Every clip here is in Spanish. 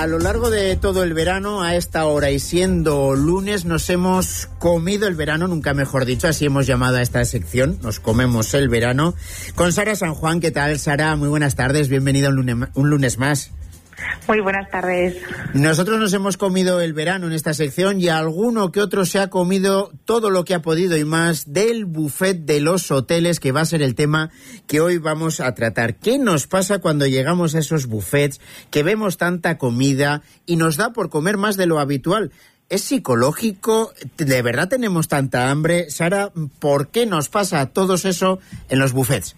A lo largo de todo el verano, a esta hora y siendo lunes, nos hemos comido el verano, nunca mejor dicho, así hemos llamado a esta sección, nos comemos el verano, con Sara San Juan. ¿Qué tal, Sara? Muy buenas tardes, bienvenida un lunes más. Muy buenas tardes. Nosotros nos hemos comido el verano en esta sección y alguno que otro se ha comido todo lo que ha podido y más del buffet de los hoteles, que va a ser el tema que hoy vamos a tratar. ¿Qué nos pasa cuando llegamos a esos buffets, que vemos tanta comida y nos da por comer más de lo habitual? ¿Es psicológico? ¿De verdad tenemos tanta hambre? Sara, ¿por qué nos pasa todo eso en los buffets?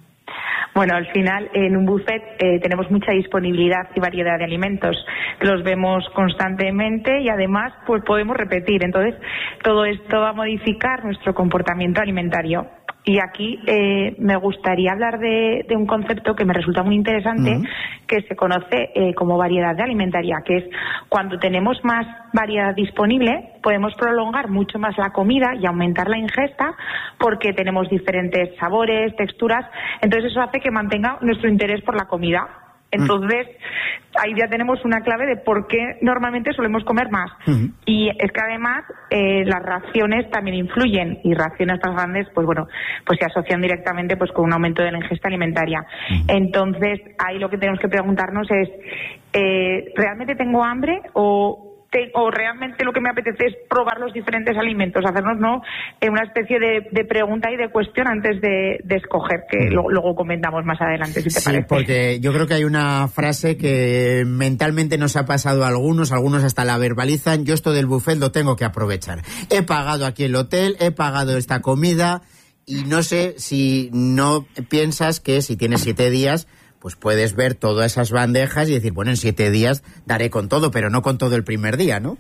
Bueno, al final en un buffet tenemos mucha disponibilidad y variedad de alimentos. Los vemos constantemente y además pues podemos repetir. Entonces todo esto va a modificar nuestro comportamiento alimentario. Y aquí me gustaría hablar de un concepto que me resulta muy interesante, que se conoce como variedad de alimentaria, que es cuando tenemos más variedad disponible, podemos prolongar mucho más la comida y aumentar la ingesta porque tenemos diferentes sabores, texturas. Entonces eso hace que mantenga nuestro interés por la comida. Entonces, ahí ya tenemos una clave de por qué normalmente solemos comer más. Y es que además las raciones también influyen, y raciones tan grandes, pues bueno, pues se asocian directamente pues con un aumento de la ingesta alimentaria. Entonces, ahí lo que tenemos que preguntarnos es, ¿realmente tengo hambre o realmente lo que me apetece es probar los diferentes alimentos? Hacernos una especie de pregunta y de cuestión antes de escoger, que luego comentamos más adelante, si te parece. Sí, porque yo creo que hay una frase que mentalmente nos ha pasado a algunos hasta la verbalizan: yo esto del buffet lo tengo que aprovechar. He pagado aquí el hotel, he pagado esta comida, y no sé si no piensas que si tienes 7 días... pues puedes ver todas esas bandejas y decir, bueno, en 7 días daré con todo, pero no con todo el primer día, ¿no?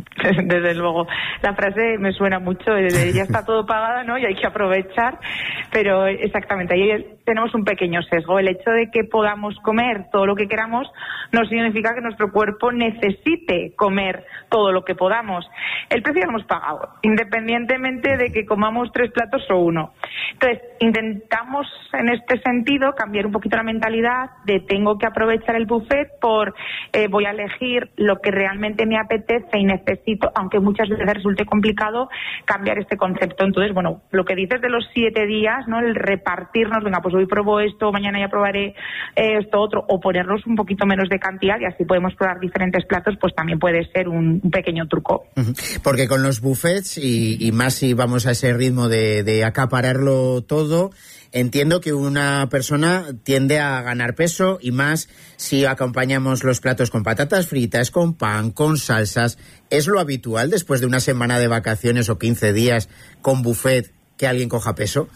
Desde luego, la frase me suena mucho, ya está todo pagado, ¿no? Y hay que aprovechar, pero exactamente, ahí tenemos un pequeño sesgo. El hecho de que podamos comer todo lo que queramos no significa que nuestro cuerpo necesite comer todo lo que podamos. El precio lo hemos pagado, independientemente de que comamos 3 platos o 1. Entonces, intentamos en este sentido cambiar un poquito la mentalidad de tengo que aprovechar el buffet voy a elegir lo que realmente me apetece y necesito, aunque muchas veces resulte complicado cambiar este concepto. Entonces, bueno, lo que dices de los 7 días, ¿no? El repartirnos, venga, pues hoy pruebo esto, mañana ya probaré esto otro, o ponernos un poquito menos de cantidad y así podemos probar diferentes platos, pues también puede ser un pequeño truco. Porque con los buffets, y más si vamos a ese ritmo de acapararlo todo, entiendo que una persona tiende a ganar peso, y más si acompañamos los platos con patatas fritas, con pan, con salsas. ¿Es lo habitual después de una semana de vacaciones o 15 días con buffet que alguien coja peso?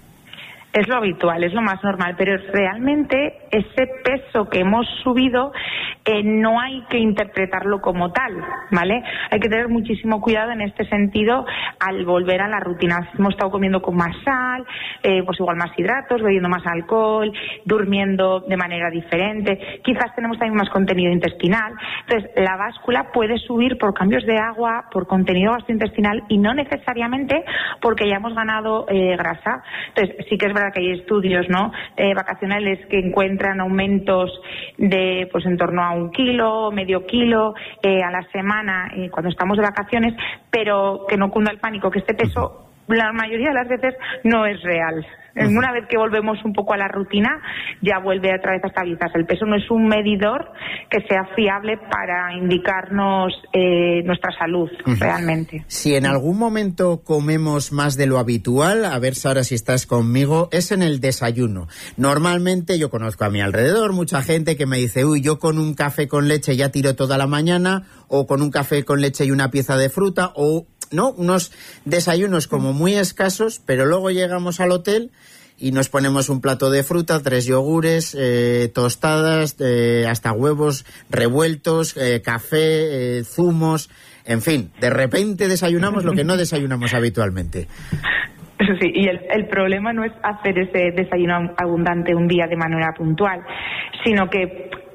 Es lo habitual, es lo más normal, pero realmente ese peso que hemos subido no hay que interpretarlo como tal, ¿vale? Hay que tener muchísimo cuidado en este sentido al volver a la rutina. Hemos estado comiendo con más sal, pues igual más hidratos, bebiendo más alcohol, durmiendo de manera diferente, quizás tenemos también más contenido intestinal. Entonces, la báscula puede subir por cambios de agua, por contenido gastrointestinal, y no necesariamente porque hayamos ganado grasa. Entonces, sí que es verdad que hay estudios, ¿no? Vacacionales que encuentran aumentos de pues en torno a 1 kilo, medio kilo a la semana cuando estamos de vacaciones, pero que no cunda el pánico, que este peso la mayoría de las veces no es real. Una vez que volvemos un poco a la rutina, ya vuelve otra vez a estabilizarse. El peso no es un medidor que sea fiable para indicarnos nuestra salud, realmente. Si en algún momento comemos más de lo habitual, a ver, Sara, si estás conmigo, es en el desayuno. Normalmente yo conozco a mi alrededor mucha gente que me dice, yo con un café con leche ya tiro toda la mañana, o con un café con leche y una pieza de fruta, o no, unos desayunos como muy escasos, pero luego llegamos al hotel y nos ponemos un plato de fruta, 3 yogures, tostadas, hasta huevos revueltos, café, zumos, en fin, de repente desayunamos lo que no desayunamos habitualmente. Sí, y el problema no es hacer ese desayuno abundante un día de manera puntual, sino que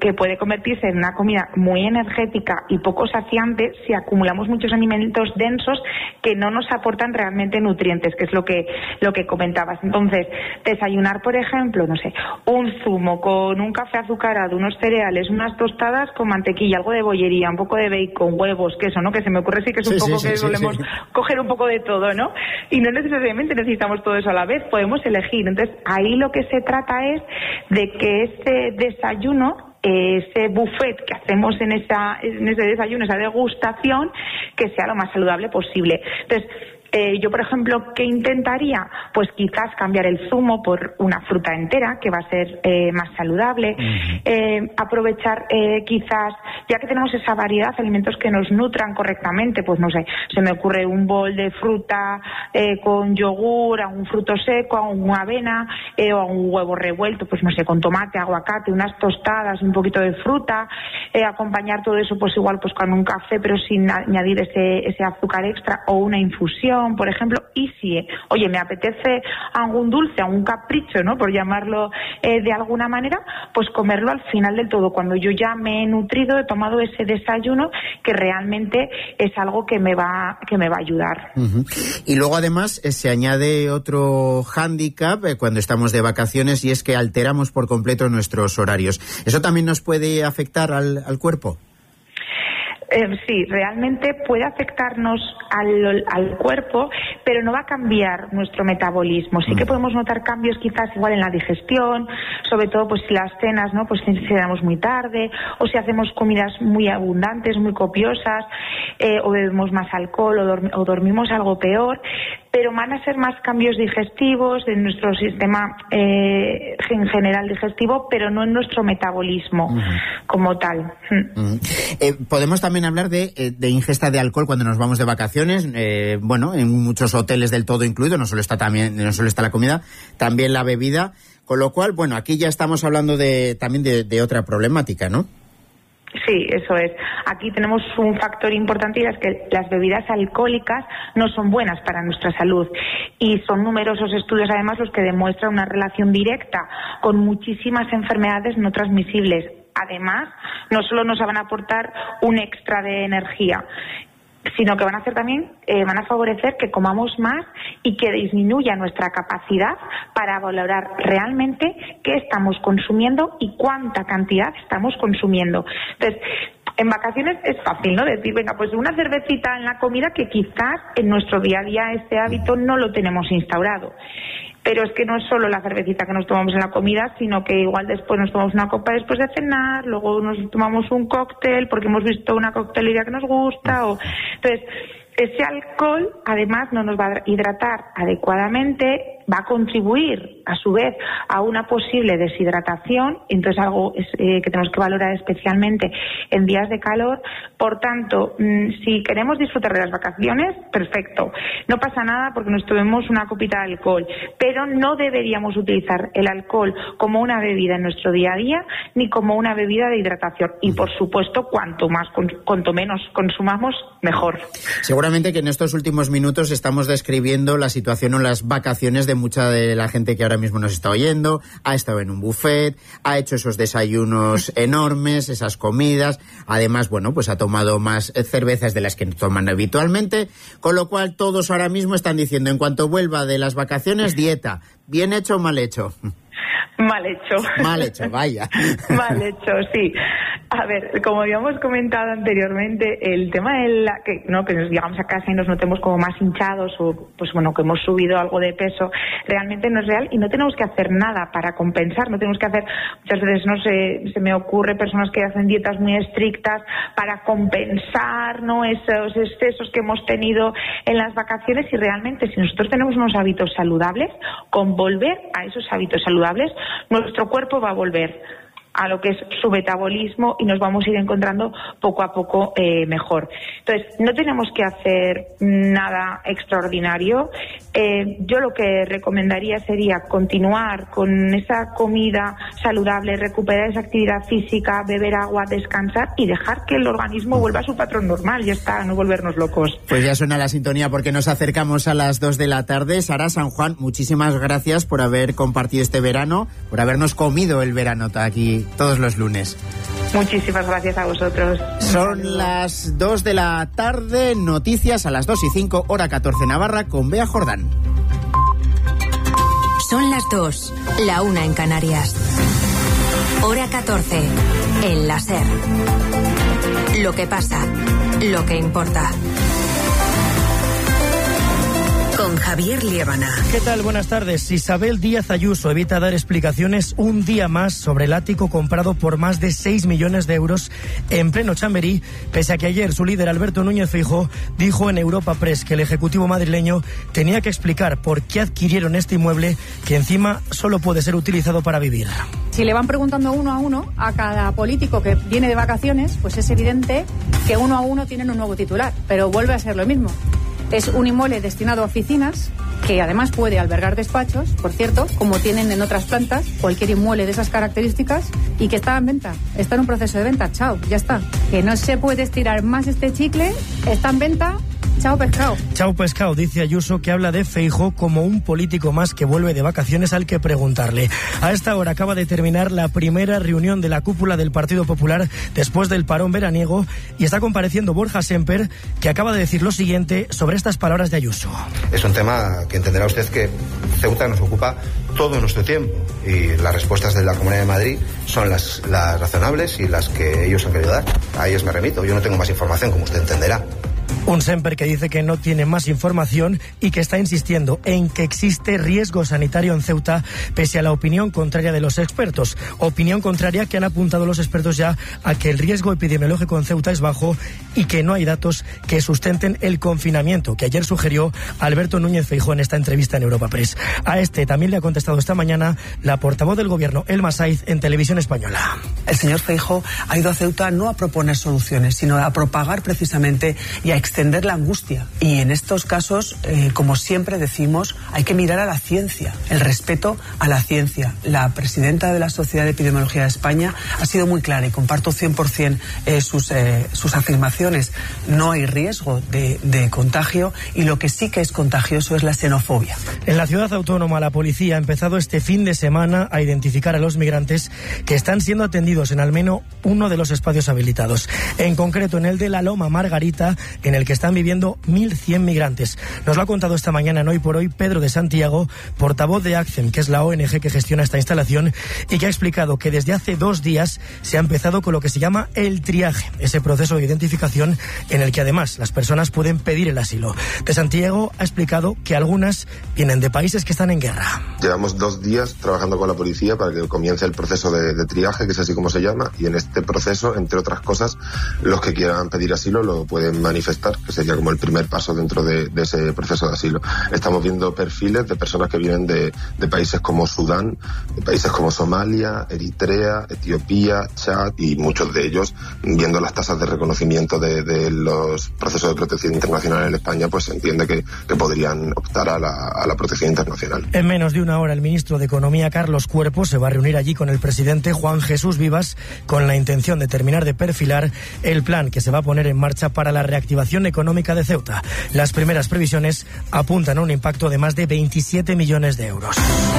que puede convertirse en una comida muy energética y poco saciante si acumulamos muchos alimentos densos que no nos aportan realmente nutrientes, que es lo que comentabas. Entonces, desayunar, por ejemplo, no sé, un zumo con un café azucarado, unos cereales, unas tostadas con mantequilla, algo de bollería, un poco de bacon, huevos, queso, ¿no? Que se me ocurre sí que es un poco que solemos coger un poco de todo, ¿no? Y no necesariamente necesitamos todo eso a la vez, podemos elegir. Entonces, ahí lo que se trata es de que ese desayuno, ese buffet que hacemos en ese desayuno, esa degustación, que sea lo más saludable posible. Entonces, yo, por ejemplo, ¿qué intentaría? Pues quizás cambiar el zumo por una fruta entera, que va a ser más saludable. Aprovechar quizás, ya que tenemos esa variedad de alimentos que nos nutran correctamente, pues no sé, se me ocurre un bol de fruta con yogur, a un fruto seco, a una avena, o a un huevo revuelto, pues no sé, con tomate, aguacate, unas tostadas, un poquito de fruta, acompañar todo eso pues igual pues con un café, pero sin añadir ese azúcar extra, o una infusión, por ejemplo. Y si, oye, me apetece algún dulce, algún capricho, ¿no?, por llamarlo de alguna manera, pues comerlo al final del todo, cuando yo ya me he nutrido, he tomado ese desayuno que realmente es algo que me va a ayudar. Y luego además se añade otro hándicap cuando estamos de vacaciones, y es que alteramos por completo nuestros horarios. ¿Eso también nos puede afectar al cuerpo? Sí, realmente puede afectarnos al cuerpo, pero no va a cambiar nuestro metabolismo. Sí que podemos notar cambios quizás igual en la digestión, sobre todo pues si las cenas, ¿no?, pues si cenamos muy tarde, o si hacemos comidas muy abundantes, muy copiosas, o bebemos más alcohol, o dormimos algo peor, pero van a ser más cambios digestivos en nuestro sistema en general digestivo, pero no en nuestro metabolismo como tal. Podemos también hablar de ingesta de alcohol cuando nos vamos de vacaciones. Bueno, en muchos hoteles del todo incluido, no solo está la comida, también la bebida, con lo cual, bueno, aquí ya estamos hablando también de otra problemática, ¿no? Sí, eso es. Aquí tenemos un factor importante, y es que las bebidas alcohólicas no son buenas para nuestra salud, y son numerosos estudios además los que demuestran una relación directa con muchísimas enfermedades no transmisibles. Además, no solo nos van a aportar un extra de energía, sino que van a hacer también, van a favorecer que comamos más y que disminuya nuestra capacidad para valorar realmente qué estamos consumiendo y cuánta cantidad estamos consumiendo. Entonces, en vacaciones es fácil, ¿no?, decir, venga, pues una cervecita en la comida, que quizás en nuestro día a día este hábito no lo tenemos instaurado. Pero es que no es solo la cervecita que nos tomamos en la comida, sino que igual después nos tomamos una copa después de cenar, luego nos tomamos un cóctel porque hemos visto una coctelería que nos gusta. Entonces, ese alcohol además no nos va a hidratar adecuadamente, va a contribuir a su vez a una posible deshidratación, entonces algo que tenemos que valorar especialmente en días de calor. Por tanto, si queremos disfrutar de las vacaciones, perfecto, no pasa nada porque nos tomemos una copita de alcohol, pero no deberíamos utilizar el alcohol como una bebida en nuestro día a día, ni como una bebida de hidratación, y por supuesto cuanto menos consumamos, mejor. Seguramente que en estos últimos minutos estamos describiendo la situación o las vacaciones de mucha de la gente que ahora mismo nos está oyendo. Ha estado en un buffet, ha hecho esos desayunos enormes, esas comidas, además, bueno, pues ha tomado más cervezas de las que toman habitualmente, con lo cual todos ahora mismo están diciendo, en cuanto vuelva de las vacaciones, dieta, ¿bien hecho o mal hecho? Mal hecho. Mal hecho, vaya. Mal hecho, sí. A ver, como habíamos comentado anteriormente, el tema de que nos llegamos a casa y nos notemos como más hinchados, o pues bueno, que hemos subido algo de peso, realmente no es real, y no tenemos que hacer nada para compensar. No tenemos que hacer, muchas veces no se me ocurre personas que hacen dietas muy estrictas para compensar, ¿no?, esos excesos que hemos tenido en las vacaciones. Y realmente, si nosotros tenemos unos hábitos saludables, con volver a esos hábitos saludables, nuestro cuerpo va a volver a lo que es su metabolismo y nos vamos a ir encontrando poco a poco mejor. Entonces, no tenemos que hacer nada extraordinario. Yo lo que recomendaría sería continuar con esa comida saludable, recuperar esa actividad física, beber agua, descansar y dejar que el organismo vuelva a su patrón normal. Ya está, no volvernos locos. Pues ya suena la sintonía porque nos acercamos a las 2 de la tarde. Sara San Juan, muchísimas gracias por haber compartido este verano, por habernos comido el verano aquí aquí, todos los lunes. Muchísimas gracias a vosotros. Son las 2 de la tarde, noticias a las 2:05, hora 14 Navarra, con Bea Jordán. Son las 2, la 1 en Canarias. Hora 14, en la SER. Lo que pasa, lo que importa. Con Javier Liébana. ¿Qué tal? Buenas tardes. Isabel Díaz Ayuso evita dar explicaciones un día más sobre el ático comprado por más de 6 millones de euros en pleno Chamberí, pese a que ayer su líder Alberto Núñez Feijóo dijo en Europa Press que el Ejecutivo madrileño tenía que explicar por qué adquirieron este inmueble, que encima solo puede ser utilizado para vivir. Si le van preguntando uno a uno a cada político que viene de vacaciones, pues es evidente que uno a uno tienen un nuevo titular, pero vuelve a ser lo mismo. Es un inmueble destinado a oficinas, que además puede albergar despachos, por cierto, como tienen en otras plantas, cualquier inmueble de esas características, y que está en venta, está en un proceso de venta, chao, ya está. Que no se puede estirar más este chicle, está en venta. Chao pescado. Chao pescado, dice Ayuso, que habla de Feijóo como un político más que vuelve de vacaciones al que preguntarle. A esta hora acaba de terminar la primera reunión de la cúpula del Partido Popular después del parón veraniego y está compareciendo Borja Semper, que acaba de decir lo siguiente sobre estas palabras de Ayuso. Es un tema que entenderá usted que Ceuta nos ocupa todo nuestro tiempo y las respuestas de la Comunidad de Madrid son las razonables y las que ellos han querido dar. A ellos me remito, yo no tengo más información, como usted entenderá. Un Semper que dice que no tiene más información y que está insistiendo en que existe riesgo sanitario en Ceuta, pese a la opinión contraria de los expertos. Opinión contraria que han apuntado los expertos ya a que el riesgo epidemiológico en Ceuta es bajo y que no hay datos que sustenten el confinamiento, que ayer sugirió Alberto Núñez Feijóo en esta entrevista en Europa Press. A este también le ha contestado esta mañana la portavoz del Gobierno, Elma Saiz, en Televisión Española. El señor Feijóo ha ido a Ceuta no a proponer soluciones, sino a propagar precisamente y a extender la angustia. Y en estos casos, como siempre decimos, hay que mirar a la ciencia, el respeto a la ciencia. La presidenta de la Sociedad de Epidemiología de España ha sido muy clara y comparto 100% sus afirmaciones. No hay riesgo de contagio y lo que sí que es contagioso es la xenofobia. En la ciudad autónoma, la policía ha empezado este fin de semana a identificar a los migrantes que están siendo atendidos en al menos uno de los espacios habilitados. En concreto, en el de la Loma Margarita, en el que están viviendo 1.100 migrantes. Nos lo ha contado esta mañana en Hoy por Hoy Pedro de Santiago, portavoz de ACCEM, que es la ONG que gestiona esta instalación, y que ha explicado que desde hace 2 días se ha empezado con lo que se llama el triaje, ese proceso de identificación en el que además las personas pueden pedir el asilo. De Santiago ha explicado que algunas vienen de países que están en guerra. Llevamos 2 días trabajando con la policía para que comience el proceso de triaje, que es así como se llama, y en este proceso, entre otras cosas, los que quieran pedir asilo lo pueden manifestar, que sería como el primer paso dentro de ese proceso de asilo. Estamos viendo perfiles de personas que vienen de países como Sudán, de países como Somalia, Eritrea, Etiopía, Chad, y muchos de ellos, viendo las tasas de reconocimiento de los procesos de protección internacional en España, pues se entiende que podrían optar a la protección internacional. En menos de una hora, el ministro de Economía, Carlos Cuerpo, se va a reunir allí con el presidente Juan Jesús Vivas con la intención de terminar de perfilar el plan que se va a poner en marcha para la reactivación económica de Ceuta. Las primeras previsiones apuntan a un impacto de más de 27 millones de euros.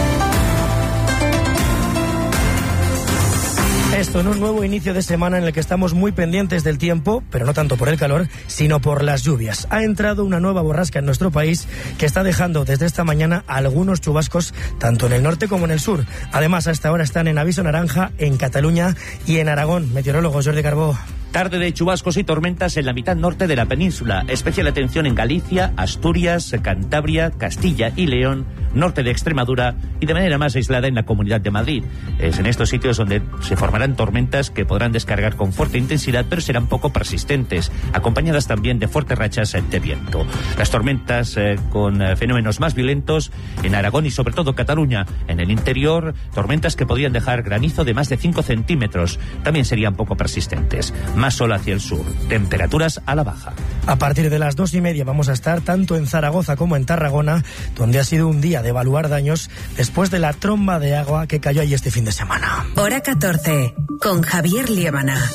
Esto en un nuevo inicio de semana en el que estamos muy pendientes del tiempo, pero no tanto por el calor, sino por las lluvias. Ha entrado una nueva borrasca en nuestro país que está dejando desde esta mañana algunos chubascos tanto en el norte como en el sur. Además, a esta hora están en aviso naranja en Cataluña y en Aragón. Meteorólogo Jordi Carbó. Tarde de chubascos y tormentas en la mitad norte de la península. Especial atención en Galicia, Asturias, Cantabria, Castilla y León, norte de Extremadura y de manera más aislada en la Comunidad de Madrid. Es en estos sitios donde se formarán tormentas que podrán descargar con fuerte intensidad, pero serán poco persistentes, acompañadas también de fuertes rachas de viento. Las tormentas con fenómenos más violentos en Aragón y sobre todo Cataluña. En el interior, tormentas que podrían dejar granizo de más de 5 centímetros. También serían poco persistentes. Más sol hacia el sur, temperaturas a la baja. A partir de las 2:30 vamos a estar tanto en Zaragoza como en Tarragona, donde ha sido un día de evaluar daños después de la tromba de agua que cayó ahí este fin de semana. Hora 14, con Javier Liébana.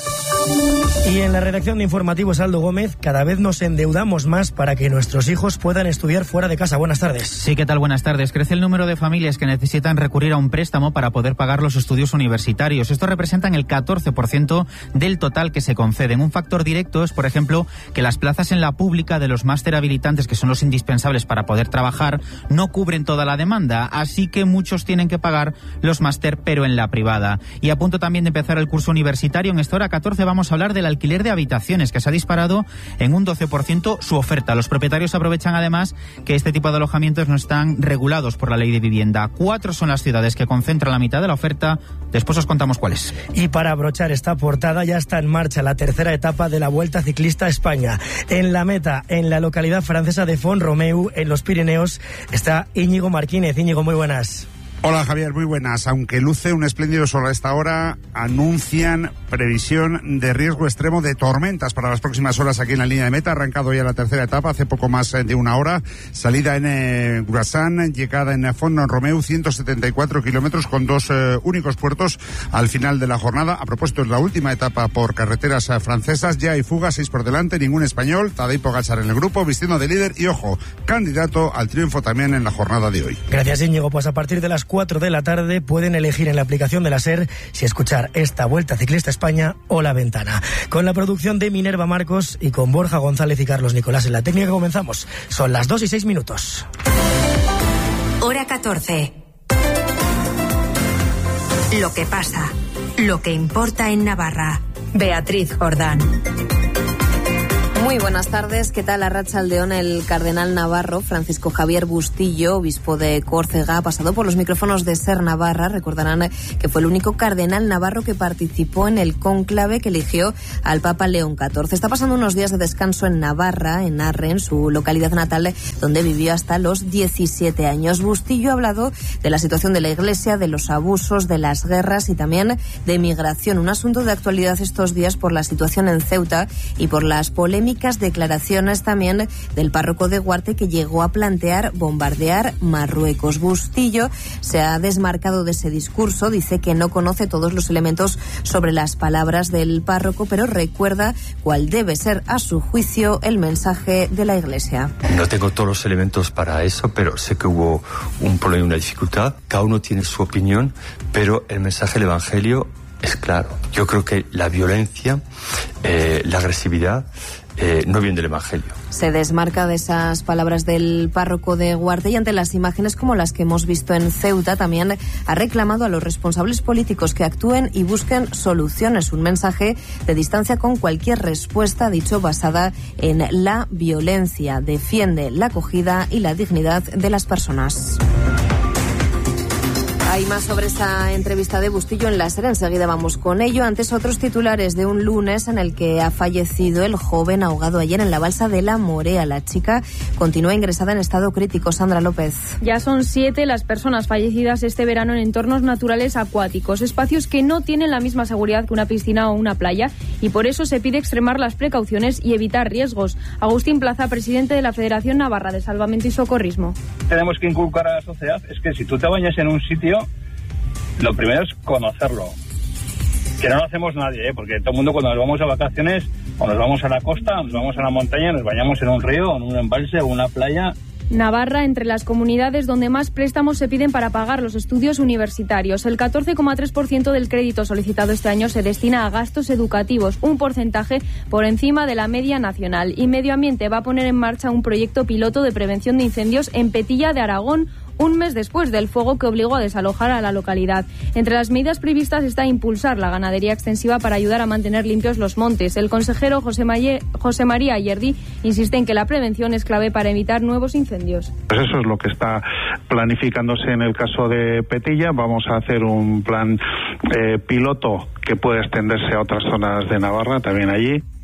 Y en la redacción de Informativos, Aldo Gómez, cada vez nos endeudamos más para que nuestros hijos puedan estudiar fuera de casa. Buenas tardes. Sí, ¿qué tal? Buenas tardes. Crece el número de familias que necesitan recurrir a un préstamo para poder pagar los estudios universitarios. Esto representa el 14% del total que se conceden. Un factor directo es, por ejemplo, que las plazas en la pública de los máster habilitantes, que son los indispensables para poder trabajar, no cubren toda la demanda. Así que muchos tienen que pagar los máster, pero en la privada. Y a punto también de empezar el curso universitario, en esta hora 14 vamos a hablar del alquiler de habitaciones, que se ha disparado en un 12% su oferta. Los propietarios aprovechan además que este tipo de alojamientos no están regulados por la ley de vivienda. 4 son las ciudades que concentran la mitad de la oferta. Después os contamos cuáles. Y para abrochar esta portada, ya está en marcha la tercera etapa de la Vuelta Ciclista a España. En la meta, en la localidad francesa de Font-Romeu, en los Pirineos, está Íñigo Marquínez. Íñigo, muy buenas. Hola Javier, muy buenas. Aunque luce un espléndido sol a esta hora, anuncian previsión de riesgo extremo de tormentas para las próximas horas aquí en la línea de meta. Ha arrancado ya la tercera etapa hace poco más de una hora. Salida en Gruassan, llegada en Font-Romeu, 174 kilómetros con 2 únicos puertos al final de la jornada. A propósito, es la última etapa por carreteras francesas. Ya hay fuga, 6 por delante, ningún español. Tadej Pogačar en el grupo, vistiendo de líder y, ojo, candidato al triunfo también en la jornada de hoy. Gracias, Íñigo. Pues a partir de las 4 de la tarde pueden elegir en la aplicación de la SER si escuchar esta Vuelta Ciclista a España o La Ventana. Con la producción de Minerva Marcos y con Borja González y Carlos Nicolás en la técnica comenzamos. Son las 2:06. Hora 14. Lo que pasa, lo que importa en Navarra. Beatriz Jordán. Muy buenas tardes. ¿Qué tal? Arratsaldeón. El cardenal navarro Francisco Javier Bustillo, obispo de Córcega, ha pasado por los micrófonos de SER Navarra. Recordarán que fue el único cardenal navarro que participó en el cónclave que eligió al Papa León XIV. Está pasando unos días de descanso en Navarra, en Arre, en su localidad natal, donde vivió hasta los 17 años. Bustillo ha hablado de la situación de la Iglesia, de los abusos, de las guerras y también de migración. Un asunto de actualidad estos días por la situación en Ceuta y por las polémicas declaraciones también del párroco de Guarte, que llegó a plantear bombardear Marruecos. Bustillo se ha desmarcado de ese discurso, dice que no conoce todos los elementos sobre las palabras del párroco, pero recuerda cuál debe ser, a su juicio, el mensaje de la Iglesia. No tengo todos los elementos para eso, pero sé que hubo un problema y una dificultad. Cada uno tiene su opinión, pero el mensaje del Evangelio es claro. Yo creo que la violencia, la agresividad, no viene del Evangelio. Se desmarca de esas palabras del párroco de Guarte y ante las imágenes como las que hemos visto en Ceuta también ha reclamado a los responsables políticos que actúen y busquen soluciones. Un mensaje de distancia con cualquier respuesta, ha dicho, basada en la violencia. Defiende la acogida y la dignidad de las personas. Hay más sobre esa entrevista de Bustillo en la SER, enseguida vamos con ello. Antes, otros titulares de un lunes en el que ha fallecido el joven ahogado ayer en la balsa de La Morea. La chica continúa ingresada en estado crítico. Sandra López. Ya son 7 las personas fallecidas este verano en entornos naturales acuáticos, espacios que no tienen la misma seguridad que una piscina o una playa, y por eso se pide extremar las precauciones y evitar riesgos. Agustín Plaza, presidente de la Federación Navarra de Salvamento y Socorrismo. Tenemos que inculcar a la sociedad, es que si tú te bañas en un sitio, lo primero es conocerlo, que no lo hacemos nadie, porque todo el mundo cuando nos vamos a vacaciones o nos vamos a la costa, o nos vamos a la montaña, nos bañamos en un río, en un embalse o una playa. Navarra, entre las comunidades donde más préstamos se piden para pagar los estudios universitarios. El 14,3% del crédito solicitado este año se destina a gastos educativos, un porcentaje por encima de la media nacional. Y Medio Ambiente va a poner en marcha un proyecto piloto de prevención de incendios en Petilla de Aragón, un mes después del fuego que obligó a desalojar a la localidad. Entre las medidas previstas está impulsar la ganadería extensiva para ayudar a mantener limpios los montes. El consejero José María Ayerdi insiste en que la prevención es clave para evitar nuevos incendios. Pues eso es lo que está planificándose en el caso de Petilla. Vamos a hacer un plan piloto que puede extenderse a otras zonas de Navarra, también allí.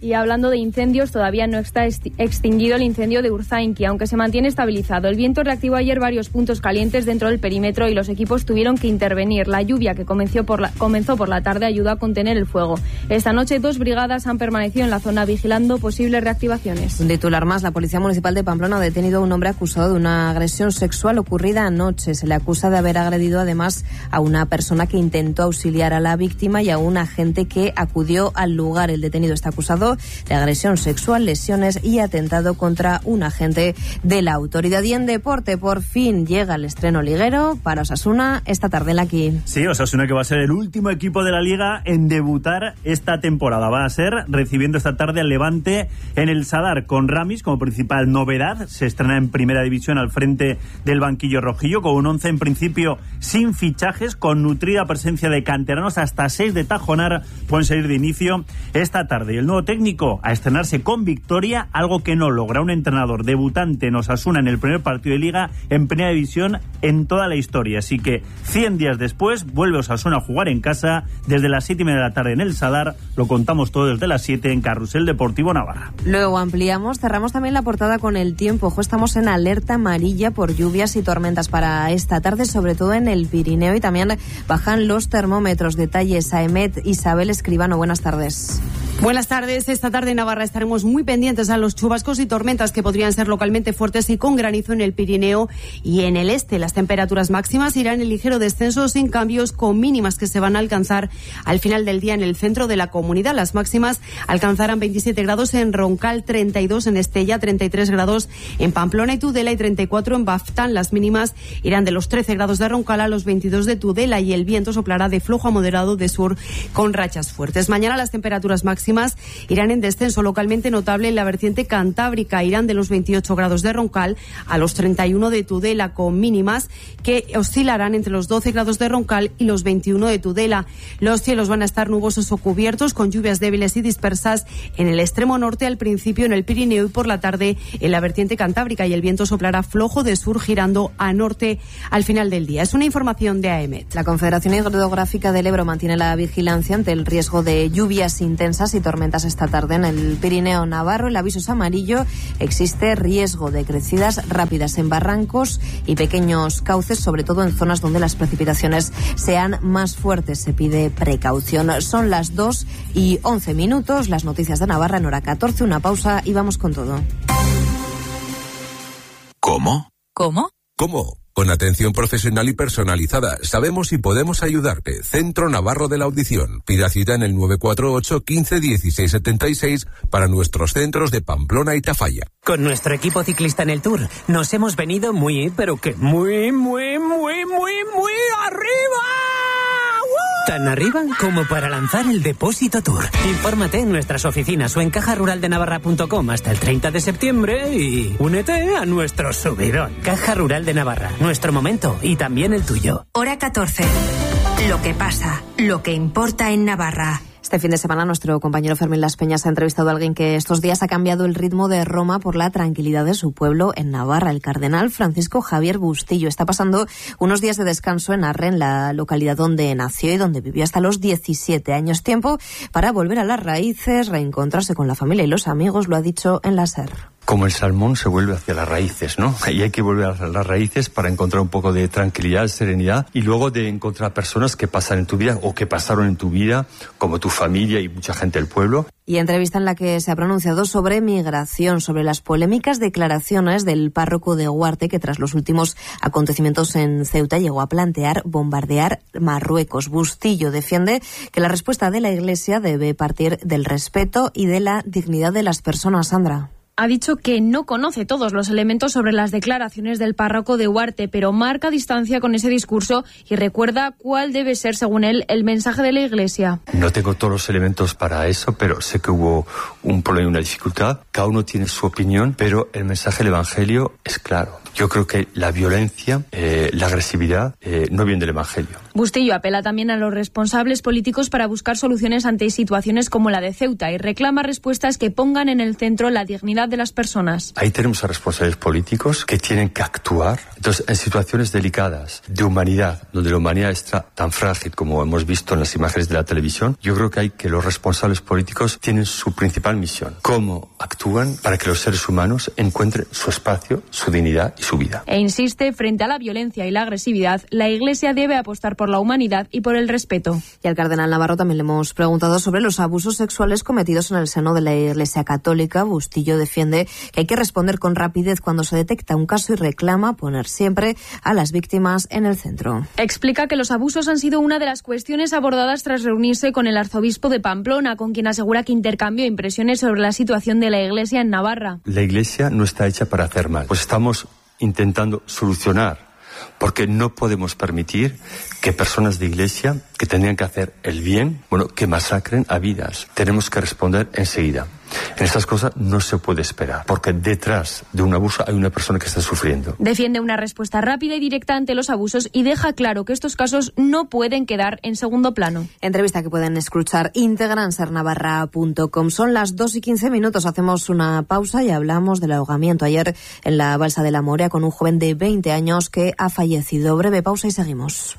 Y hablando de incendios, todavía no está extinguido el incendio de Urzainqui, aunque se mantiene estabilizado. El viento reactivó ayer varios puntos calientes dentro del perímetro y los equipos tuvieron que intervenir. La lluvia que comenzó por la tarde ayudó a contener el fuego. Esta noche 2 brigadas han permanecido en la zona vigilando posibles reactivaciones. Un titular más. La Policía Municipal de Pamplona ha detenido a un hombre acusado de una agresión sexual ocurrida anoche. Se le acusa de haber agredido además a una persona que intentó auxiliar a la víctima y a un agente que acudió al lugar. El detenido está acusado de agresión sexual, lesiones y atentado contra un agente de la autoridad. Y en deporte, por fin llega el estreno liguero para Osasuna esta tarde en la Aquí. Sí, Osasuna, que va a ser el último equipo de la Liga en debutar esta temporada. Va a ser recibiendo esta tarde al Levante en el Sadar, con Ramis como principal novedad. Se estrena en Primera División al frente del banquillo rojillo, con un 11 en principio sin fichajes, con nutrida presencia de canteranos. Hasta 6 de Tajonar pueden salir de inicio esta tarde. Y el nuevo técnico a estrenarse con victoria, algo que no logra un entrenador debutante en Osasuna en el primer partido de Liga en Primera División en toda la historia. Así que 100 días después vuelve Osasuna a jugar en casa desde las 7:30 de la tarde en el Sadar. Lo contamos todo desde las 7 en Carrusel Deportivo Navarra. Luego ampliamos, cerramos también la portada con el tiempo. Estamos en alerta amarilla por lluvias y tormentas para esta tarde, sobre todo en el Pirineo, y también bajan los termómetros. Detalles a Emet Isabel Escribano. Buenas tardes. Buenas tardes. Esta tarde en Navarra estaremos muy pendientes a los chubascos y tormentas que podrían ser localmente fuertes y con granizo en el Pirineo y en el este. Las temperaturas máximas irán en ligero descenso sin cambios, con mínimas que se van a alcanzar al final del día en el centro de la comunidad. Las máximas alcanzarán 27 grados en Roncal, 32 en Estella, 33 grados en Pamplona y Tudela y 34 en Baftán. Las mínimas irán de los 13 grados de Roncal a los 22 de Tudela y el viento soplará de flojo a moderado de sur con rachas fuertes. Mañana las temperaturas máximas irán en descenso localmente notable en la vertiente cantábrica. Irán de los 28 grados de Roncal a los 31 de Tudela, con mínimas que oscilarán entre los 12 grados de Roncal y los 21 de Tudela. Los cielos van a estar nubosos o cubiertos, con lluvias débiles y dispersas en el extremo norte al principio en el Pirineo y por la tarde en la vertiente cantábrica, y el viento soplará flojo de sur girando a norte al final del día. Es una información de AEMET. La Confederación Hidrográfica del Ebro mantiene la vigilancia ante el riesgo de lluvias intensas y tormentas esta tarde en el Pirineo navarro. El aviso es amarillo. Existe riesgo de crecidas rápidas en barrancos y pequeños cauces, sobre todo en zonas donde las precipitaciones sean más fuertes. Se pide precaución. Son las 2:11. Las noticias de Navarra en hora 14. Una pausa y vamos con todo. ¿Cómo? ¿Cómo? ¿Cómo? Con atención profesional y personalizada. Sabemos y podemos ayudarte. Centro Navarro de la Audición. Pida cita en el 948 15 16 76 para nuestros centros de Pamplona y Tafalla. Con nuestro equipo ciclista en el Tour nos hemos venido muy, pero que muy arriba. Tan arriba como para lanzar el Depósito Tour. Infórmate en nuestras oficinas o en cajaruraldenavarra.com hasta el 30 de septiembre y únete a nuestro subidón. Caja Rural de Navarra, nuestro momento y también el tuyo. Hora 14. Lo que pasa, lo que importa en Navarra. Este fin de semana nuestro compañero Fermín Las Peñas ha entrevistado a alguien que estos días ha cambiado el ritmo de Roma por la tranquilidad de su pueblo en Navarra. El cardenal Francisco Javier Bustillo está pasando unos días de descanso en Arren, la localidad donde nació y donde vivió hasta los 17 años. Tiempo para volver a las raíces, reencontrarse con la familia y los amigos, lo ha dicho en la SER. Como el salmón se vuelve hacia las raíces, ¿no? Y hay que volver a las raíces para encontrar un poco de tranquilidad, serenidad, y luego de encontrar personas que pasan en tu vida o que pasaron en tu vida, como tu familia y mucha gente del pueblo. Y entrevista en la que se ha pronunciado sobre migración, sobre las polémicas declaraciones del párroco de Huarte, que tras los últimos acontecimientos en Ceuta llegó a plantear bombardear Marruecos. Bustillo defiende que la respuesta de la Iglesia debe partir del respeto y de la dignidad de las personas. Sandra. Ha dicho que no conoce todos los elementos sobre las declaraciones del párroco de Huarte, pero marca distancia con ese discurso y recuerda cuál debe ser, según él, el mensaje de la Iglesia. No tengo todos los elementos para eso, pero sé que hubo un problema y una dificultad. Cada uno tiene su opinión, pero el mensaje del Evangelio es claro. Yo creo que la violencia, la agresividad, no viene del Evangelio. Bustillo apela también a los responsables políticos para buscar soluciones ante situaciones como la de Ceuta y reclama respuestas que pongan en el centro la dignidad de las personas. Ahí tenemos a responsables políticos que tienen que actuar. Entonces, en situaciones delicadas de humanidad, donde la humanidad está tan frágil como hemos visto en las imágenes de la televisión, yo creo que los responsables políticos tienen su principal misión: cómo actúan para que los seres humanos encuentren su espacio, su dignidad y su vida. E insiste, frente a la violencia y la agresividad, la Iglesia debe apostar por la humanidad y por el respeto. Y al cardenal Navarro también le hemos preguntado sobre los abusos sexuales cometidos en el seno de la Iglesia Católica. Bustillo defiende que hay que responder con rapidez cuando se detecta un caso y reclama poner siempre a las víctimas en el centro. Explica que los abusos han sido una de las cuestiones abordadas tras reunirse con el arzobispo de Pamplona, con quien asegura que intercambió impresiones sobre la situación de la Iglesia en Navarra. La Iglesia no está hecha para hacer mal, pues estamos intentando solucionar, porque no podemos permitir que personas de Iglesia que tendrían que hacer el bien, que masacren a vidas. Tenemos que responder enseguida. En estas cosas no se puede esperar, porque detrás de un abuso hay una persona que está sufriendo. Defiende una respuesta rápida y directa ante los abusos y deja claro que estos casos no pueden quedar en segundo plano. Entrevista que pueden escuchar íntegra en sernavarra.com. Son las 2:15. Hacemos una pausa y hablamos del ahogamiento ayer en la balsa de la Morea con un joven de 20 años que ha fallecido. Breve pausa y seguimos.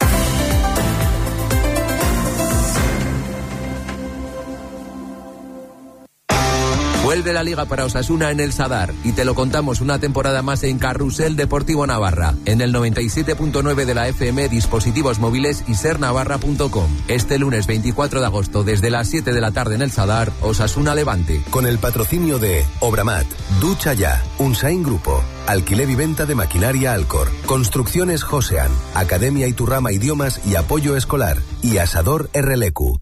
Vuelve la Liga para Osasuna en el Sadar y te lo contamos una temporada más en Carrusel Deportivo Navarra, en el 97.9 de la FM, dispositivos móviles y sernavarra.com. Este lunes 24 de agosto desde las 7 de la tarde en el Sadar, Osasuna Levante. Con el patrocinio de Obramat, Ducha Ya, Unsain Grupo, Alquiler y Venta de Maquinaria Alcor, Construcciones Josean, Academia Iturrama Idiomas y Apoyo Escolar y Asador RLQ.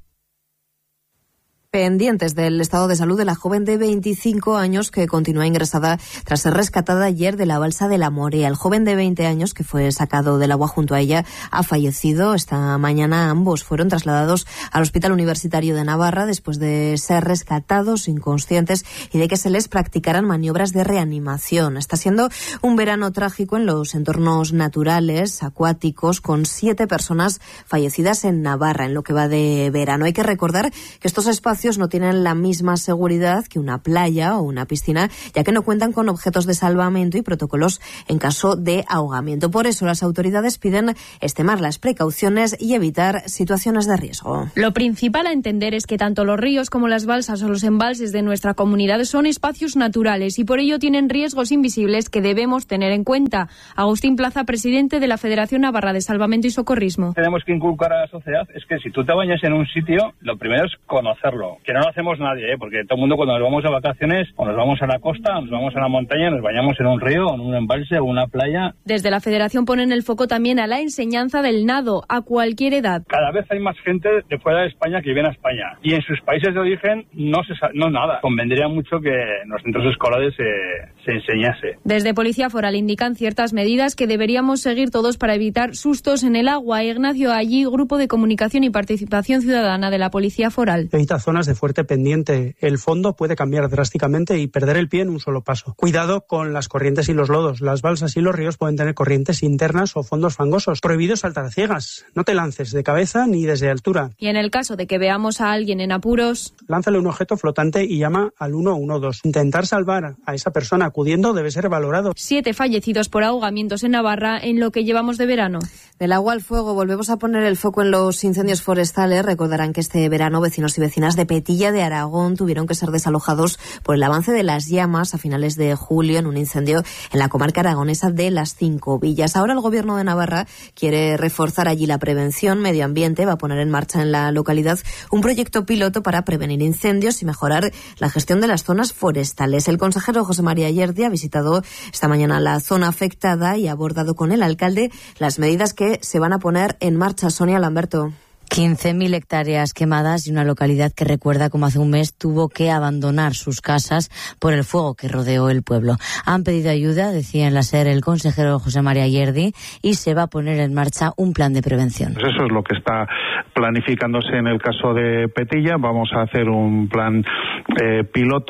Pendientes del estado de salud de la joven de 25 años que continúa ingresada tras ser rescatada ayer de la balsa de la Morea. El joven de 20 años que fue sacado del agua junto a ella ha fallecido. Esta mañana ambos fueron trasladados al Hospital Universitario de Navarra después de ser rescatados inconscientes y de que se les practicaran maniobras de reanimación. Está siendo un verano trágico en los entornos naturales, acuáticos, con 7 personas fallecidas en Navarra en lo que va de verano. Hay que recordar que estos espacios no tienen la misma seguridad que una playa o una piscina, ya que no cuentan con objetos de salvamento y protocolos en caso de ahogamiento. Por eso las autoridades piden extremar las precauciones y evitar situaciones de riesgo. Lo principal a entender es que tanto los ríos como las balsas o los embalses de nuestra comunidad son espacios naturales y por ello tienen riesgos invisibles que debemos tener en cuenta. Agustín Plaza, presidente de la Federación Navarra de Salvamento y Socorrismo. Tenemos que inculcar a la sociedad es que si tú te bañas en un sitio, lo primero es conocerlo. Que no lo hacemos nadie, porque todo el mundo cuando nos vamos a vacaciones o nos vamos a la costa o nos vamos a la montaña, nos bañamos en un río, en un embalse o una playa. Desde la Federación ponen el foco también a la enseñanza del nado a cualquier edad. Cada vez hay más gente de fuera de España que viene a España y en sus países de origen no nada. Convendría mucho que en los centros escolares se enseñase. Desde Policía Foral indican ciertas medidas que deberíamos seguir todos para evitar sustos en el agua. Ignacio Allí, Grupo de Comunicación y Participación Ciudadana de la Policía Foral. Evita zonas de fuerte pendiente. El fondo puede cambiar drásticamente y perder el pie en un solo paso. Cuidado con las corrientes y los lodos. Las balsas y los ríos pueden tener corrientes internas o fondos fangosos. Prohibido saltar a ciegas. No te lances de cabeza ni desde altura. Y en el caso de que veamos a alguien en apuros, lánzale un objeto flotante y llama al 112. Intentar salvar a esa persona acudiendo debe ser valorado. 7 fallecidos por ahogamientos en Navarra en lo que llevamos de verano. Del agua al fuego, volvemos a poner el foco en los incendios forestales. Recordarán que este verano vecinos y vecinas de Petilla de Aragón tuvieron que ser desalojados por el avance de las llamas a finales de julio en un incendio en la comarca aragonesa de Las Cinco Villas. Ahora el Gobierno de Navarra quiere reforzar allí la prevención. Medio Ambiente va a poner en marcha en la localidad un proyecto piloto para prevenir incendios y mejorar la gestión de las zonas forestales. El consejero José María Yerdi ha visitado esta mañana la zona afectada y ha abordado con el alcalde las medidas que se van a poner en marcha. Sonia Lamberto. 15.000 hectáreas quemadas y una localidad que recuerda como hace un mes tuvo que abandonar sus casas por el fuego que rodeó el pueblo. Han pedido ayuda, decía en la SER el consejero José María Yerdi, y se va a poner en marcha un plan de prevención. Pues eso es lo que está planificándose en el caso de Petilla. Vamos a hacer un plan piloto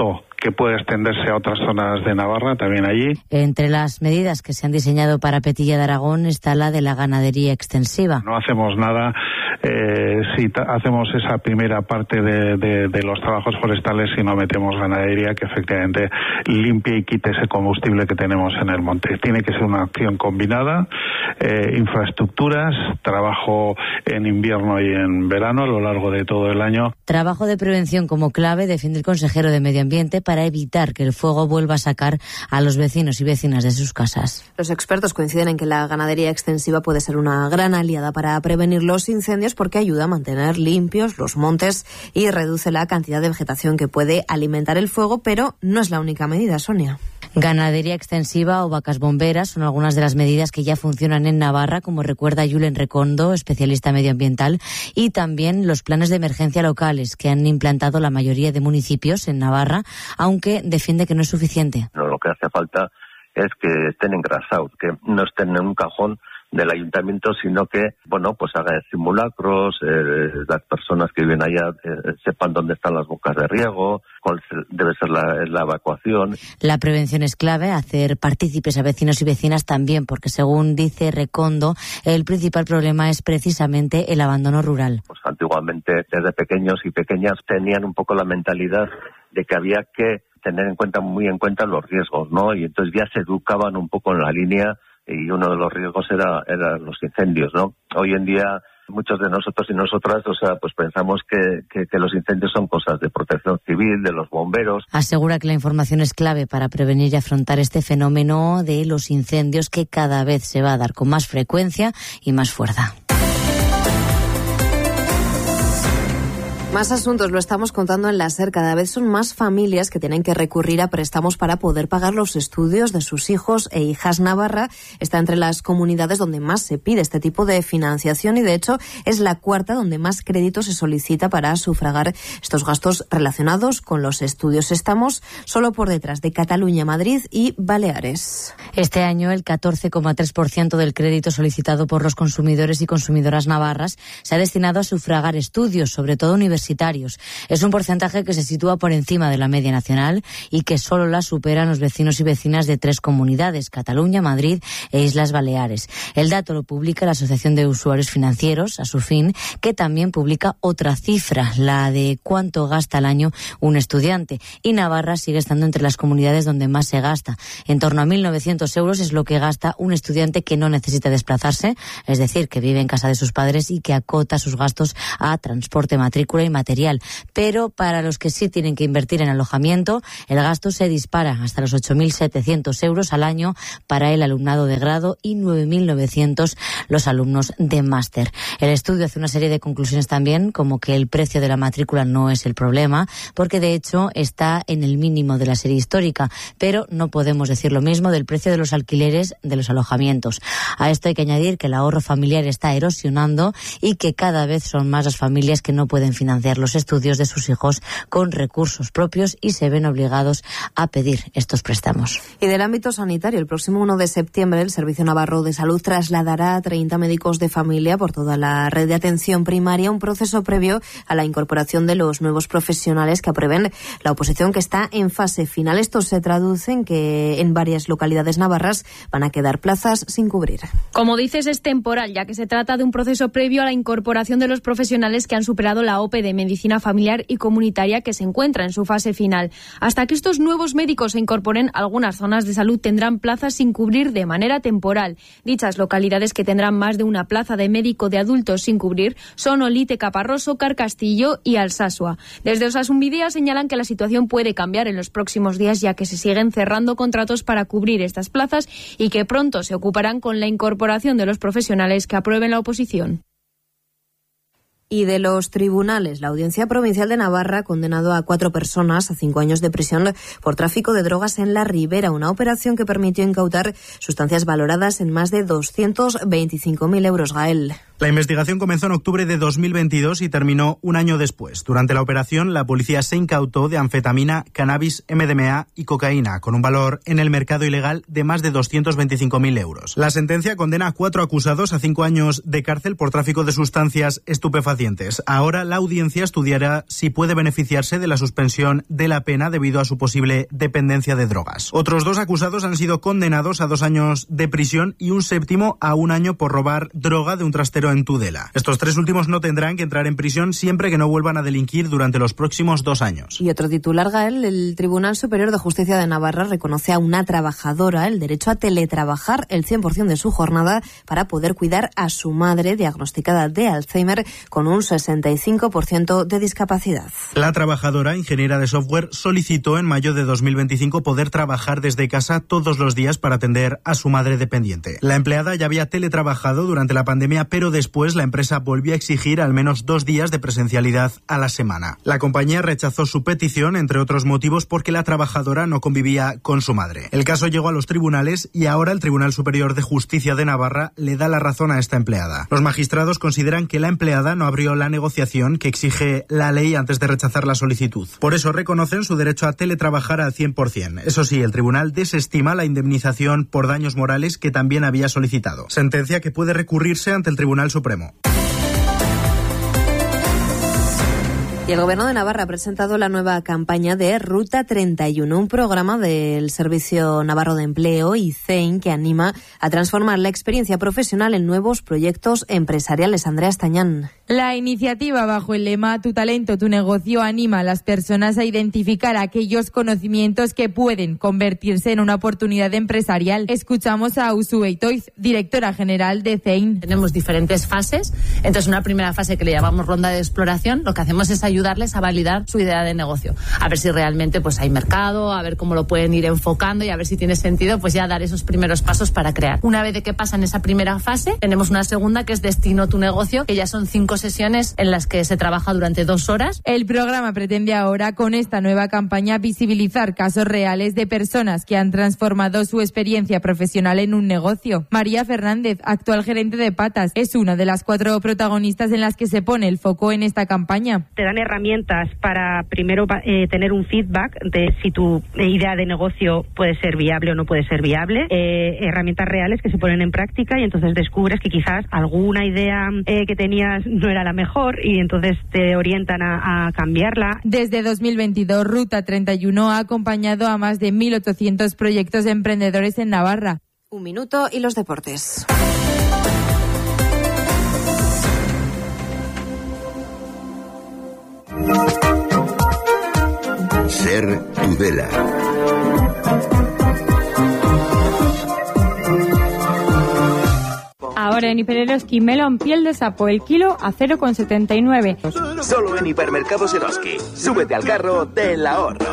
que puede extenderse a otras zonas de Navarra, también allí. Entre las medidas que se han diseñado para Petilla de Aragón está la de la ganadería extensiva. No hacemos nada si hacemos esa primera parte de los trabajos forestales y no metemos ganadería que efectivamente limpie y quite ese combustible que tenemos en el monte. Tiene que ser una acción combinada, infraestructuras, trabajo en invierno y en verano a lo largo de todo el año. Trabajo de prevención como clave, defiende el consejero de Medio Ambiente, para evitar que el fuego vuelva a sacar a los vecinos y vecinas de sus casas. Los expertos coinciden en que la ganadería extensiva puede ser una gran aliada para prevenir los incendios porque ayuda a mantener limpios los montes y reduce la cantidad de vegetación que puede alimentar el fuego, pero no es la única medida, Sonia. Ganadería extensiva o vacas bomberas son algunas de las medidas que ya funcionan en Navarra, como recuerda Julen Recondo, especialista medioambiental, y también los planes de emergencia locales que han implantado la mayoría de municipios en Navarra, aunque defiende que no es suficiente. No, lo que hace falta es que estén engrasados, que no estén en un cajón del ayuntamiento, sino que, pues haga simulacros, las personas que viven allá sepan dónde están las bocas de riego, cuál debe ser la evacuación. La prevención es clave, hacer partícipes a vecinos y vecinas también, porque según dice Recondo, el principal problema es precisamente el abandono rural. Pues antiguamente, desde pequeños y pequeñas, tenían un poco la mentalidad de que había que tener muy en cuenta los riesgos, ¿no? Y entonces ya se educaban un poco en la línea, y uno de los riesgos eran los incendios, ¿no? Hoy en día muchos de nosotros y nosotras, pues pensamos que los incendios son cosas de protección civil, de los bomberos. Asegura que la información es clave para prevenir y afrontar este fenómeno de los incendios que cada vez se va a dar con más frecuencia y más fuerza. Más asuntos, lo estamos contando en la SER. Cada vez son más familias que tienen que recurrir a préstamos para poder pagar los estudios de sus hijos e hijas. Navarra está entre las comunidades donde más se pide este tipo de financiación y, de hecho, es la cuarta donde más crédito se solicita para sufragar estos gastos relacionados con los estudios. Estamos solo por detrás de Cataluña, Madrid y Baleares. Este año, el 14,3% del crédito solicitado por los consumidores y consumidoras navarras se ha destinado a sufragar estudios, sobre todo universitarios. Es un porcentaje que se sitúa por encima de la media nacional y que solo la superan los vecinos y vecinas de 3 comunidades, Cataluña, Madrid e Islas Baleares. El dato lo publica la Asociación de Usuarios Financieros, ASUFIN, que también publica otra cifra, la de cuánto gasta al año un estudiante. Y Navarra sigue estando entre las comunidades donde más se gasta. En torno a 1.900 euros es lo que gasta un estudiante que no necesita desplazarse, es decir, que vive en casa de sus padres y que acota sus gastos a transporte, matrícula y material. Pero para los que sí tienen que invertir en alojamiento, el gasto se dispara hasta los 8.700 euros al año para el alumnado de grado y 9.900 los alumnos de máster. El estudio hace una serie de conclusiones también, como que el precio de la matrícula no es el problema, porque de hecho está en el mínimo de la serie histórica, pero no podemos decir lo mismo del precio de los alquileres de los alojamientos. A esto hay que añadir que el ahorro familiar está erosionando y que cada vez son más las familias que no pueden financiar los estudios de sus hijos con recursos propios y se ven obligados a pedir estos préstamos. Y del ámbito sanitario, el próximo 1 de septiembre el Servicio Navarro de Salud trasladará a 30 médicos de familia por toda la red de atención primaria, un proceso previo a la incorporación de los nuevos profesionales que aprueben la oposición, que está en fase final. Esto se traduce en que en varias localidades navarras van a quedar plazas sin cubrir. Como dices, es temporal, ya que se trata de un proceso previo a la incorporación de los profesionales que han superado la OPE de medicina familiar y comunitaria, que se encuentra en su fase final. Hasta que estos nuevos médicos se incorporen, algunas zonas de salud tendrán plazas sin cubrir de manera temporal. Dichas localidades que tendrán más de una plaza de médico de adultos sin cubrir son Olite, Caparroso, Carcastillo y Alsasua. Desde Osasunbidea señalan que la situación puede cambiar en los próximos días, ya que se siguen cerrando contratos para cubrir estas plazas y que pronto se ocuparán con la incorporación de los profesionales que aprueben la oposición. Y de los tribunales, la Audiencia Provincial de Navarra ha condenado a 4 personas a 5 años de prisión por tráfico de drogas en la Ribera, una operación que permitió incautar sustancias valoradas en más de 225.000 euros. Gael. La investigación comenzó en octubre de 2022 y terminó un año después. Durante la operación, la policía se incautó de anfetamina, cannabis, MDMA y cocaína, con un valor en el mercado ilegal de más de 225.000 euros. La sentencia condena a 4 acusados a 5 años de cárcel por tráfico de sustancias estupefacientes pacientes. Ahora la audiencia estudiará si puede beneficiarse de la suspensión de la pena debido a su posible dependencia de drogas. Otros 2 acusados han sido condenados a 2 años de prisión y un séptimo a 1 año por robar droga de un trastero en Tudela. Estos 3 últimos no tendrán que entrar en prisión siempre que no vuelvan a delinquir durante los próximos 2 años. Y otro titular, Gael, el Tribunal Superior de Justicia de Navarra reconoce a una trabajadora el derecho a teletrabajar el 100% de su jornada para poder cuidar a su madre diagnosticada de Alzheimer con un 65% de discapacidad. La trabajadora, ingeniera de software, solicitó en mayo de 2025 poder trabajar desde casa todos los días para atender a su madre dependiente. La empleada ya había teletrabajado durante la pandemia, pero después la empresa volvió a exigir al menos 2 días de presencialidad a la semana. La compañía rechazó su petición, entre otros motivos, porque la trabajadora no convivía con su madre. El caso llegó a los tribunales y ahora el Tribunal Superior de Justicia de Navarra le da la razón a esta empleada. Los magistrados consideran que la empleada no abrió la negociación que exige la ley antes de rechazar la solicitud. Por eso reconocen su derecho a teletrabajar al 100%. Eso sí, el tribunal desestima la indemnización por daños morales que también había solicitado. Sentencia que puede recurrirse ante el Tribunal Supremo. Y el Gobierno de Navarra ha presentado la nueva campaña de Ruta 31, un programa del Servicio Navarro de Empleo y CEIN que anima a transformar la experiencia profesional en nuevos proyectos empresariales. Andrea Estañán. La iniciativa, bajo el lema Tu talento, tu negocio, anima a las personas a identificar aquellos conocimientos que pueden convertirse en una oportunidad empresarial. Escuchamos a Usue Itoiz, directora general de CEIN. Tenemos diferentes fases. Entonces, una primera fase que le llamamos ronda de exploración, lo que hacemos es ayudarles a validar su idea de negocio, a ver si realmente pues hay mercado, a ver cómo lo pueden ir enfocando y a ver si tiene sentido pues ya dar esos primeros pasos para crear. Una vez de que pasan esa primera fase, tenemos una segunda que es Destino tu negocio, que ya son 5 sesiones en las que se trabaja durante 2 horas. El programa pretende ahora, con esta nueva campaña, visibilizar casos reales de personas que han transformado su experiencia profesional en un negocio. María Fernández, actual gerente de Patas, es una de las 4 protagonistas en las que se pone el foco en esta campaña. Te dan herramientas para primero tener un feedback de si tu idea de negocio puede ser viable o no puede ser viable, herramientas reales que se ponen en práctica y entonces descubres que quizás alguna idea que tenías no era la mejor y entonces te orientan a cambiarla. Desde 2022, Ruta 31 ha acompañado a más de 1.800 proyectos de emprendedores en Navarra. 1 minuto y los deportes. Ser Tudela. Ahora en Hipereroski melón piel de sapo el kilo a 0,79. Solo en Hipermercados Eroski. Súbete al carro del ahorro.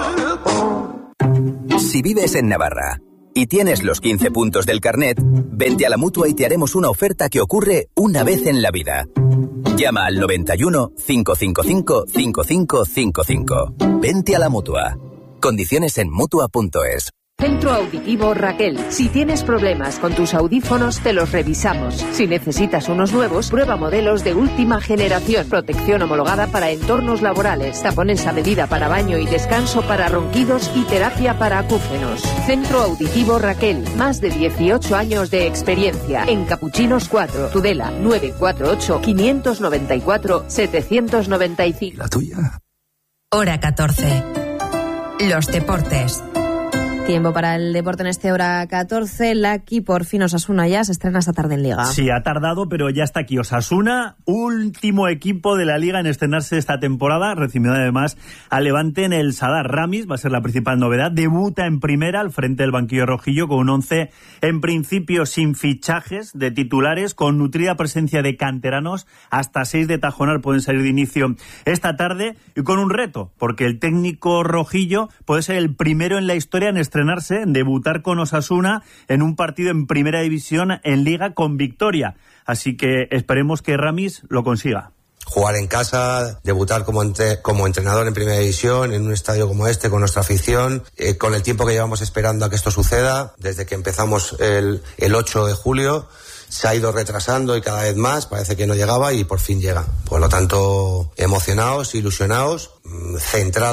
Si vives en Navarra y tienes los 15 puntos del carnet, vente a la Mutua y te haremos una oferta que ocurre una vez en la vida. Llama al 91 555 5555. Vente a la Mutua. Condiciones en Mutua.es. Centro Auditivo Raquel. Si tienes problemas con tus audífonos, te los revisamos. Si necesitas unos nuevos, prueba modelos de última generación. Protección homologada para entornos laborales. Tapones a medida para baño y descanso para ronquidos y terapia para acúfenos. Centro Auditivo Raquel. Más de 18 años de experiencia. En Capuchinos 4, Tudela 948 594 795. ¿La tuya? Hora 14. Los deportes. Tiempo para el deporte en este hora 14. Lucky, por fin Osasuna ya se estrena esta tarde en Liga. Sí, ha tardado, pero ya está aquí Osasuna, último equipo de la Liga en estrenarse esta temporada, recibiendo además al Levante en el Sadar. Ramis va a ser la principal novedad, debuta en primera al frente del banquillo rojillo con un 11 en principio sin fichajes de titulares, con nutrida presencia de canteranos, hasta 6 de Tajonar pueden salir de inicio esta tarde y con un reto, porque el técnico rojillo puede ser el primero en la historia en estrenarse, en debutar con Osasuna en un partido en primera división en Liga con victoria. Así que esperemos que Ramis lo consiga. Jugar en casa, debutar como entrenador en primera división, en un estadio como este, con nuestra afición, con el tiempo que llevamos esperando a que esto suceda, desde que empezamos el 8 de julio, se ha ido retrasando y cada vez más, parece que no llegaba y por fin llega. Por lo tanto, emocionados, ilusionados, centrados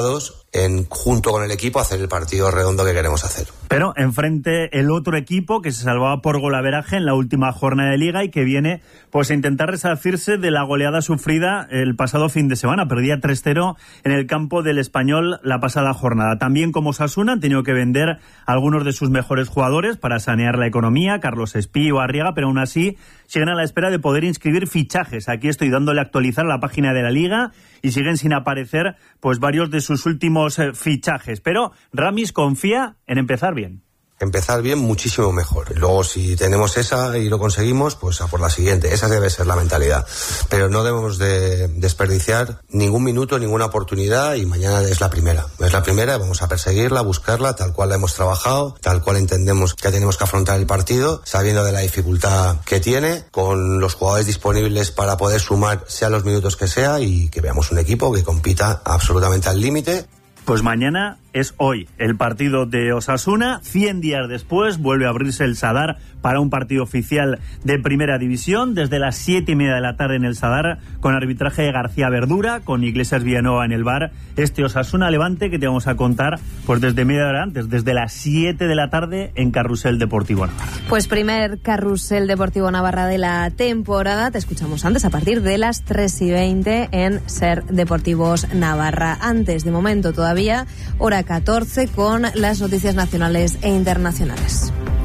junto con el equipo, hacer el partido redondo que queremos hacer. Pero enfrente el otro equipo que se salvaba por golaveraje en la última jornada de Liga y que viene pues a intentar resarcirse de la goleada sufrida el pasado fin de semana. Perdía 3-0 en el campo del Español la pasada jornada. También como Osasuna han tenido que vender a algunos de sus mejores jugadores para sanear la economía, Carlos Espí o Arriaga, pero aún así siguen a la espera de poder inscribir fichajes. Aquí estoy dándole a actualizar la página de la Liga y siguen sin aparecer pues varios de sus últimos fichajes. Pero Ramis confía en empezar bien. Empezar bien, muchísimo mejor. Luego, si tenemos esa y lo conseguimos, pues a por la siguiente. Esa debe ser la mentalidad. Pero no debemos de desperdiciar ningún minuto, ninguna oportunidad, y mañana es la primera. Es la primera, vamos a perseguirla, buscarla, tal cual la hemos trabajado, tal cual entendemos que tenemos que afrontar el partido, sabiendo de la dificultad que tiene, con los jugadores disponibles para poder sumar, sea los minutos que sea, y que veamos un equipo que compita absolutamente al límite. Pues mañana es hoy el partido de Osasuna. 100 días después vuelve a abrirse el Sadar para un partido oficial de Primera División desde las 7:30 de la tarde en el Sadar, con arbitraje de García Verdura, con Iglesias Villanueva en el bar. Este Osasuna Levante que te vamos a contar pues desde media hora antes, desde las 7 de la tarde en Carrusel Deportivo Navarra. Pues primer Carrusel Deportivo Navarra de la temporada. Te escuchamos antes a partir de las 3:20 en Ser Deportivos Navarra. Antes, de momento todavía, hora 14 con las noticias nacionales e internacionales.